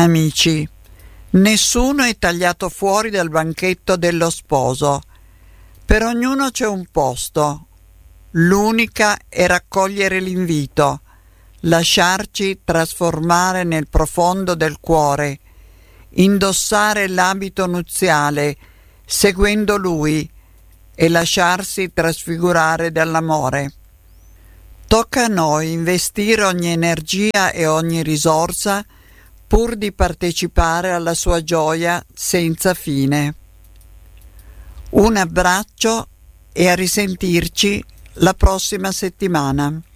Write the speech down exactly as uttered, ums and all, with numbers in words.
Amici, nessuno è tagliato fuori dal banchetto dello sposo. Per ognuno c'è un posto. L'unica è raccogliere l'invito, lasciarci trasformare nel profondo del cuore, indossare l'abito nuziale, seguendo lui, e lasciarsi trasfigurare dall'amore. Tocca a noi investire ogni energia e ogni risorsa pur di partecipare alla sua gioia senza fine. Un abbraccio e a risentirci la prossima settimana.